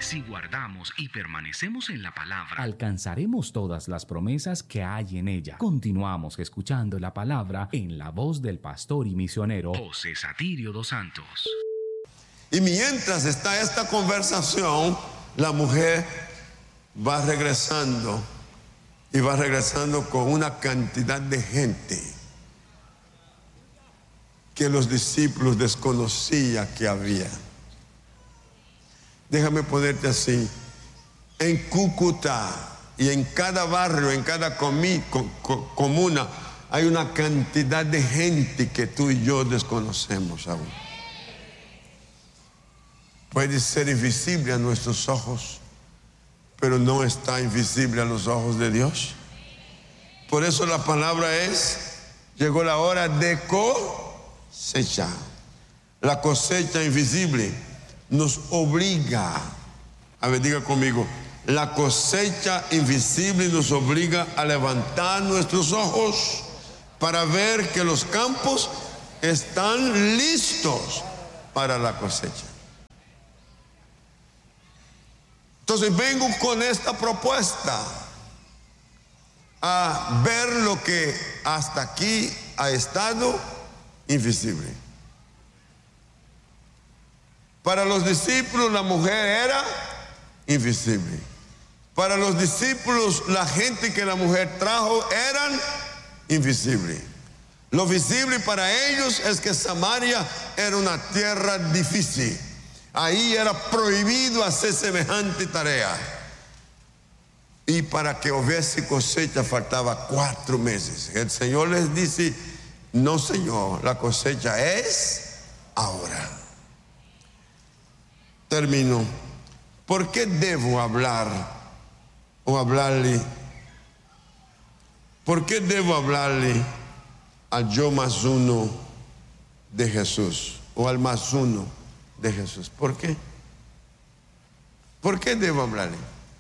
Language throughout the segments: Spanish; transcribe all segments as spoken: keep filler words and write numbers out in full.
Si guardamos y permanecemos en la palabra, alcanzaremos todas las promesas que hay en ella. Continuamos escuchando la palabra en la voz del pastor y misionero José Satirio dos Santos. Y mientras está esta conversación, la mujer va regresando y va regresando con una cantidad de gente que los discípulos desconocían que había. Déjame ponerte así: en Cúcuta y en cada barrio, en cada comi, com, com, comuna, hay una cantidad de gente que tú y yo desconocemos aún. Puede ser invisible a nuestros ojos, pero no está invisible a los ojos de Dios. Por eso la palabra es: llegó la hora de cosecha. La cosecha invisible nos obliga, a ver, diga conmigo, la cosecha invisible nos obliga a levantar nuestros ojos para ver que los campos están listos para la cosecha. Entonces vengo con esta propuesta a ver lo que hasta aquí ha estado invisible. Para los discípulos la mujer era invisible. Para los discípulos la gente que la mujer trajo eran invisibles. Lo visible para ellos es que Samaria era una tierra difícil. Ahí era prohibido hacer semejante tarea. Y para que hubiese cosecha faltaba cuatro meses. El Señor les dice: no, Señor, la cosecha es ahora. Termino. ¿Por qué debo hablar o hablarle? ¿Por qué debo hablarle al yo más uno de Jesús o al más uno de Jesús? ¿Por qué? ¿Por qué debo hablarle?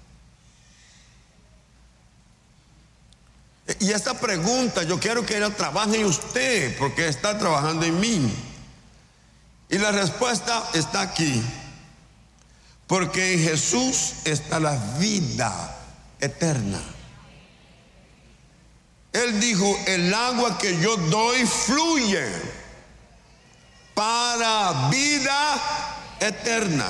Y esta pregunta yo quiero que ella trabaje en usted, porque está trabajando en mí. Y la respuesta está aquí. Porque en Jesús está la vida eterna. Él dijo: el agua que yo doy fluye para vida eterna.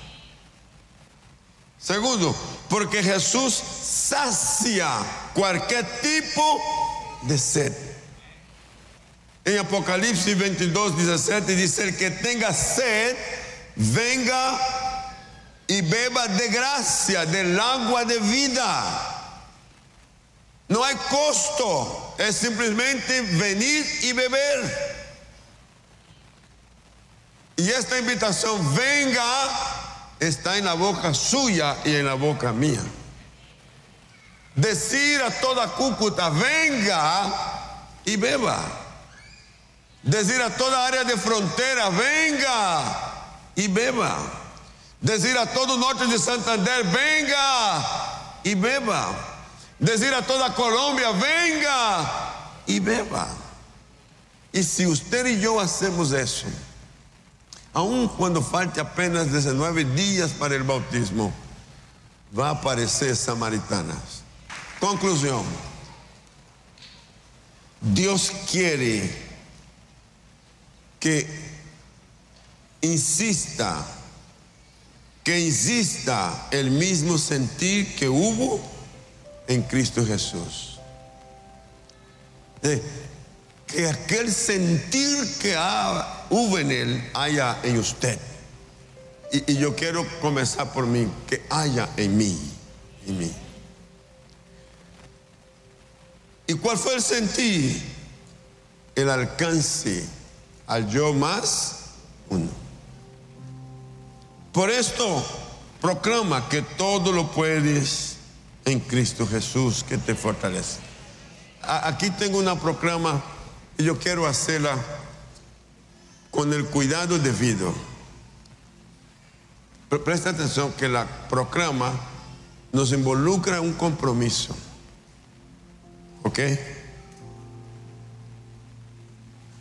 Segundo, porque Jesús sacia cualquier tipo de sed. En Apocalipsis veintidós, diecisiete dice: el que tenga sed, venga y beba de gracia del agua de vida. No hay costo, es simplemente venir y beber. Y esta invitación, venga, está en la boca suya y en la boca mía. Decir a toda Cúcuta: venga y beba. Decir a toda área de frontera: venga y beba. Decir a todo norte de Santander: venga y beba. Decir a toda Colombia: venga y beba. Y si usted y yo hacemos eso, aun cuando falte apenas diecinueve días para el bautismo, va a aparecer samaritanas. Conclusión: Dios quiere que insista, que insista el mismo sentir que hubo en Cristo Jesús. Eh, que aquel sentir que ha, hubo en Él haya en usted. Y, y yo quiero comenzar por mí, que haya en mí, en mí. ¿Y cuál fue el sentir? El alcance al yo más uno. Por esto proclama que todo lo puedes en Cristo Jesús que te fortalece. Aquí tengo una proclama y yo quiero hacerla con el cuidado debido. Pero presta atención que la proclama nos involucra en un compromiso. ¿Ok?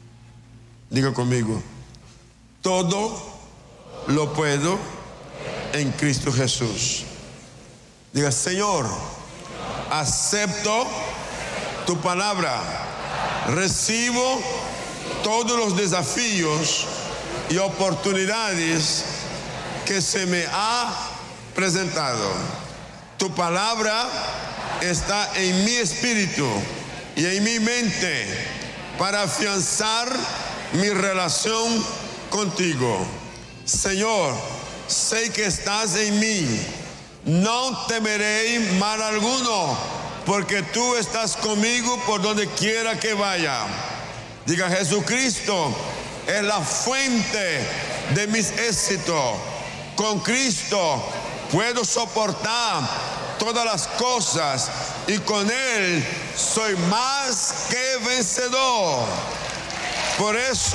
Diga conmigo: todo lo puedo en Cristo Jesús. Diga, Señor, acepto tu palabra, recibo todos los desafíos y oportunidades que se me ha presentado. Tu palabra está en mi espíritu y en mi mente para afianzar mi relación contigo. Señor, sé que estás en mí. No temeré mal alguno, porque tú estás conmigo por donde quiera que vaya. Diga, Jesucristo es la fuente de mis éxitos. Con Cristo puedo soportar todas las cosas y con Él soy más que vencedor. Por eso,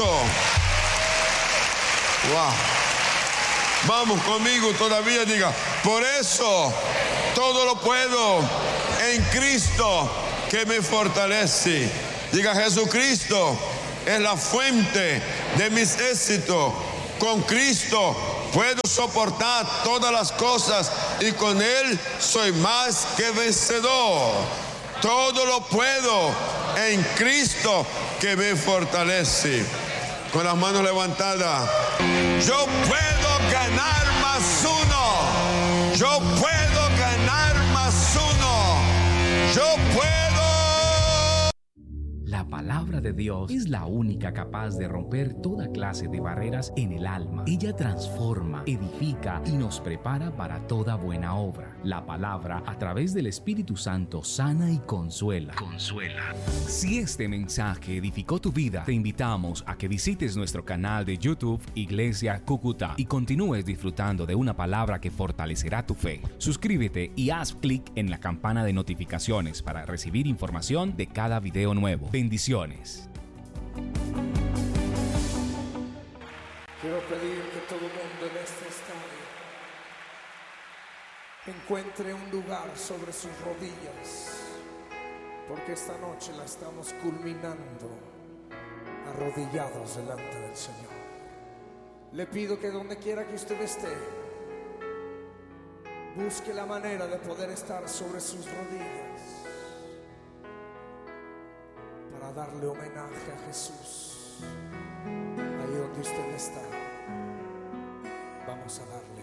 wow, vamos conmigo todavía, diga, por eso todo lo puedo en Cristo que me fortalece. Diga, Jesucristo es la fuente de mis éxitos. Con Cristo puedo soportar todas las cosas y con Él soy más que vencedor. Todo lo puedo en Cristo que me fortalece. Con las manos levantadas, yo puedo ganar más uno. Yo puedo ganar más uno. Yo puedo. La palabra de Dios es la única capaz de romper toda clase de barreras en el alma. Ella transforma, edifica y nos prepara para toda buena obra. La palabra, a través del Espíritu Santo, sana y consuela. Consuela. Si este mensaje edificó tu vida, te invitamos a que visites nuestro canal de YouTube Iglesia Cúcuta y continúes disfrutando de una palabra que fortalecerá tu fe. Suscríbete y haz clic en la campana de notificaciones para recibir información de cada video nuevo. Bendiciones. Quiero pedir que todo mundo en este estadio encuentre un lugar sobre sus rodillas, porque esta noche la estamos culminando arrodillados delante del Señor. Le pido que donde quiera que usted esté, busque la manera de poder estar sobre sus rodillas para darle homenaje a Jesús. Ahí donde usted está, vamos a darle.